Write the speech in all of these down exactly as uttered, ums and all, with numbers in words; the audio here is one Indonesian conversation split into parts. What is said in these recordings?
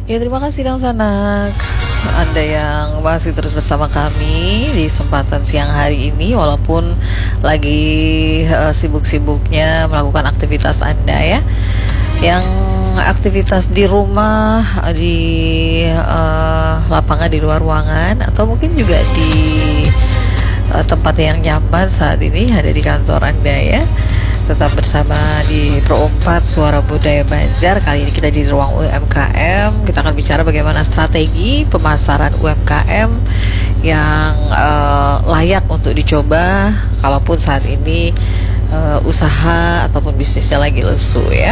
Ya, terima kasih Dang Sanak. Anda yang masih terus bersama kami di kesempatan siang hari ini, walaupun lagi uh, sibuk-sibuknya melakukan aktivitas Anda ya. Yang aktivitas di rumah, di uh, lapangan, di luar ruangan, atau mungkin juga di uh, tempat yang nyaman saat ini ada di kantor Anda ya. Tetap bersama di Pro empat Suara Budaya Banjar. Kali ini kita di ruang U M K M. Kita akan bicara bagaimana strategi pemasaran U M K M yang uh, layak untuk dicoba kalaupun saat ini uh, usaha ataupun bisnisnya lagi lesu ya.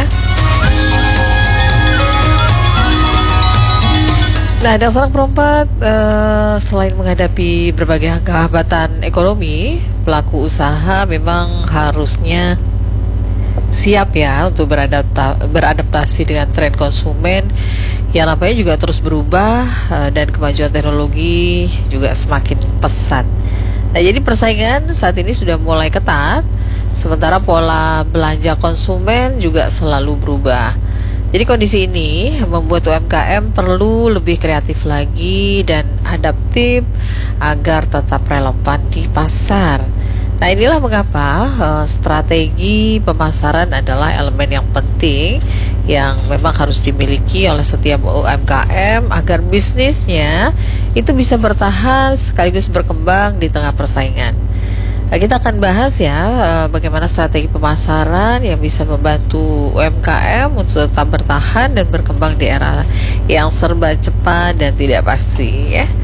Nah, dan seorang perempat uh, selain menghadapi berbagai hambatan ekonomi, pelaku usaha memang harusnya siap ya untuk beradapta- beradaptasi dengan tren konsumen yang nampaknya juga terus berubah, uh, dan kemajuan teknologi juga semakin pesat. Nah, jadi persaingan saat ini sudah mulai ketat, sementara pola belanja konsumen juga selalu berubah. Jadi kondisi ini membuat U M K M perlu lebih kreatif lagi dan adaptif agar tetap relevan di pasar. Nah, inilah mengapa uh, strategi pemasaran adalah elemen yang penting yang memang harus dimiliki oleh setiap U M K M agar bisnisnya itu bisa bertahan sekaligus berkembang di tengah persaingan. Nah, kita akan bahas ya uh, bagaimana strategi pemasaran yang bisa membantu U M K M untuk tetap bertahan dan berkembang di era yang serba cepat dan tidak pasti ya.